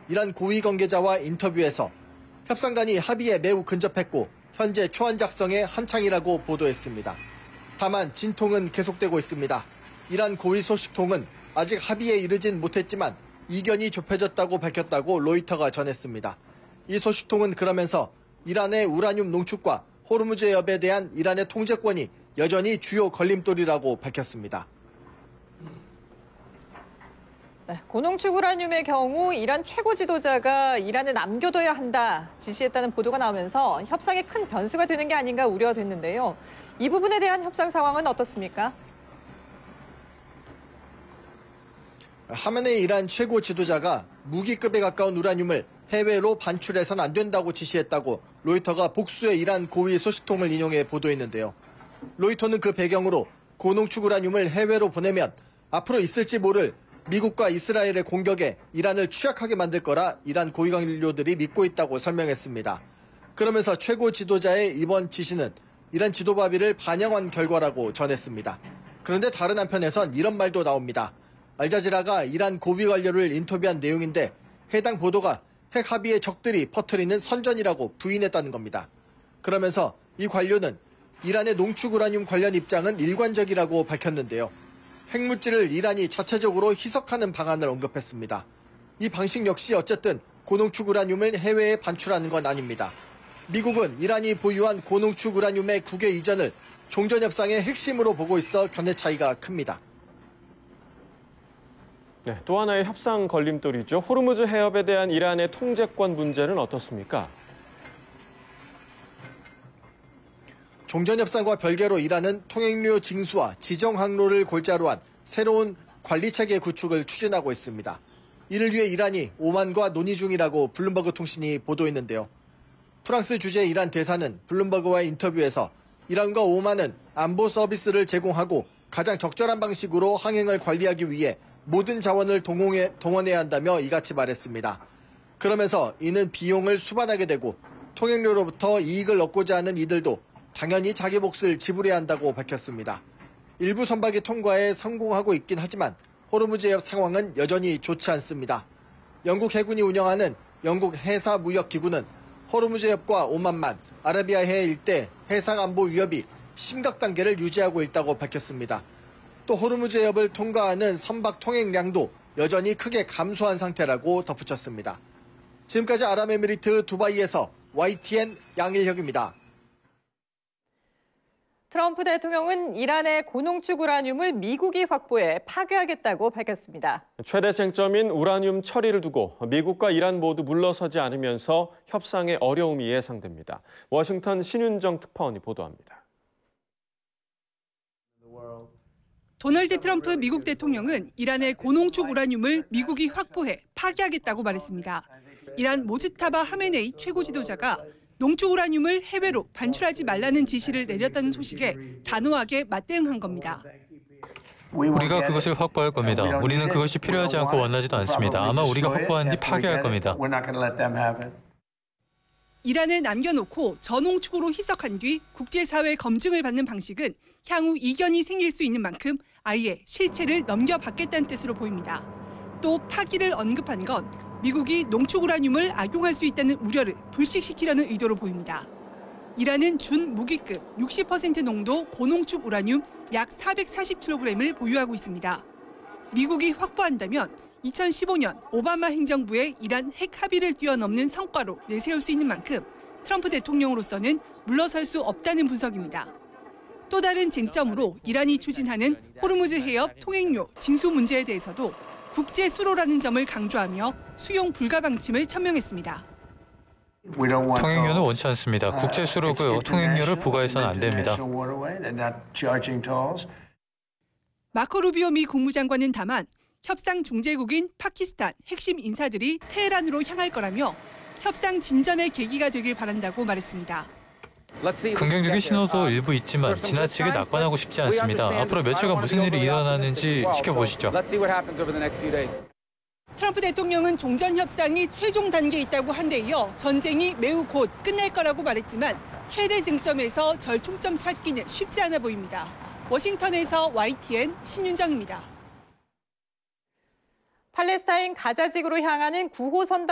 이란 고위 관계자와 인터뷰에서 협상단이 합의에 매우 근접했고 현재 초안 작성에 한창이라고 보도했습니다. 다만 진통은 계속되고 있습니다. 이란 고위 소식통은 아직 합의에 이르진 못했지만 이견이 좁혀졌다고 밝혔다고 로이터가 전했습니다. 이 소식통은 그러면서 이란의 우라늄 농축과 호르무즈 해협에 대한 이란의 통제권이 여전히 주요 걸림돌이라고 밝혔습니다. 네, 고농축 우라늄의 경우 이란 최고 지도자가 이란에 남겨둬야 한다 지시했다는 보도가 나오면서 협상에 큰 변수가 되는 게 아닌가 우려됐는데요. 이 부분에 대한 협상 상황은 어떻습니까? 하메네이 이란 최고 지도자가 무기급에 가까운 우라늄을 해외로 반출해선 안 된다고 지시했다고 로이터가 복수의 이란 고위 소식통을 인용해 보도했는데요. 로이터는 그 배경으로 고농축 우라늄을 해외로 보내면 앞으로 있을지 모를 미국과 이스라엘의 공격에 이란을 취약하게 만들 거라 이란 고위 관료들이 믿고 있다고 설명했습니다. 그러면서 최고 지도자의 이번 지시는 이란 지도부 합의를 반영한 결과라고 전했습니다. 그런데 다른 한편에선 이런 말도 나옵니다. 알자지라가 이란 고위 관료를 인터뷰한 내용인데 해당 보도가 핵 합의의 적들이 퍼뜨리는 선전이라고 부인했다는 겁니다. 그러면서 이 관료는 이란의 농축 우라늄 관련 입장은 일관적이라고 밝혔는데요. 핵물질을 이란이 자체적으로 희석하는 방안을 언급했습니다. 이 방식 역시 어쨌든 고농축 우라늄을 해외에 반출하는 건 아닙니다. 미국은 이란이 보유한 고농축 우라늄의 국외 이전을 종전협상의 핵심으로 보고 있어 견해 차이가 큽니다. 네, 또 하나의 협상 걸림돌이죠. 호르무즈 해협에 대한 이란의 통제권 문제는 어떻습니까? 종전협상과 별개로 이란은 통행료 징수와 지정 항로를 골자로 한 새로운 관리체계 구축을 추진하고 있습니다. 이를 위해 이란이 오만과 논의 중이라고 블룸버그 통신이 보도했는데요. 프랑스 주재 이란 대사는 블룸버그와의 인터뷰에서 이란과 오만은 안보 서비스를 제공하고 가장 적절한 방식으로 항행을 관리하기 위해 모든 자원을 동원해야 한다며 이같이 말했습니다. 그러면서 이는 비용을 수반하게 되고 통행료로부터 이익을 얻고자 하는 이들도 당연히 자기 몫을 지불해야 한다고 밝혔습니다. 일부 선박이 통과에 성공하고 있긴 하지만 호르무즈 해협 상황은 여전히 좋지 않습니다. 영국 해군이 운영하는 영국 해사무역기구는 호르무즈 해협과 오만만, 아라비아해 일대 해상 안보 위협이 심각 단계를 유지하고 있다고 밝혔습니다. 또 호르무즈 해협을 통과하는 선박 통행량도 여전히 크게 감소한 상태라고 덧붙였습니다. 지금까지 아랍에미리트 두바이에서 YTN 양일혁입니다. 트럼프 대통령은 이란의 고농축 우라늄을 미국이 확보해 파괴하겠다고 밝혔습니다. 최대 쟁점인 우라늄 처리를 두고 미국과 이란 모두 물러서지 않으면서 협상의 어려움이 예상됩니다. 워싱턴 신윤정 특파원이 보도합니다. 도널드 트럼프 미국 대통령은 이란의 고농축 우라늄을 미국이 확보해 파괴하겠다고 말했습니다. 이란 모즈타바 하메네이 최고 지도자가 농축 우라늄을 해외로 반출하지 말라는 지시를 내렸다는 소식에 단호하게 맞대응한 겁니다. 우리가 그것을 확보할 겁니다. 우리는 그것이 필요하지 않고 원하지도 않습니다. 아마 우리가 확보한 뒤 파괴할 겁니다. 이란에 남겨놓고 저농축으로 희석한 뒤 국제사회 검증을 받는 방식은 향후 이견이 생길 수 있는 만큼 아예 실체를 넘겨받겠다는 뜻으로 보입니다. 또 파기를 언급한 건 미국이 농축 우라늄을 악용할 수 있다는 우려를 불식시키려는 의도로 보입니다. 이란은 준무기급 60% 농도 고농축 우라늄 약 440kg을 보유하고 있습니다. 미국이 확보한다면 2015년 오바마 행정부의 이란 핵 합의를 뛰어넘는 성과로 내세울 수 있는 만큼 트럼프 대통령으로서는 물러설 수 없다는 분석입니다. 또 다른 쟁점으로 이란이 추진하는 호르무즈 해협 통행료 징수 문제에 대해서도 국제 수로라는 점을 강조하며 수용 불가 방침을 천명했습니다. 통행료는 원치 않습니다. 국제 수로고요. 통행료를 부과해서는 안 됩니다. 마코 루비오 미 국무장관은 다만 협상 중재국인 파키스탄 핵심 인사들이 테헤란으로 향할 거라며 협상 진전의 계기가 되길 바란다고 말했습니다. 긍정적인 신호도 일부 있지만 지나치게 낙관하고 싶지 않습니다. 앞으로 며칠간 무슨 일이 일어나는지 지켜보시죠. 트럼프 대통령은 종전 협상이 최종 단계에 있다고 한 데 이어 전쟁이 매우 곧 끝날 거라고 말했지만 최대 쟁점에서 절충점 찾기는 쉽지 않아 보입니다. 워싱턴에서 YTN 신윤정입니다. 팔레스타인 가자 지구로 향하는 9호 선단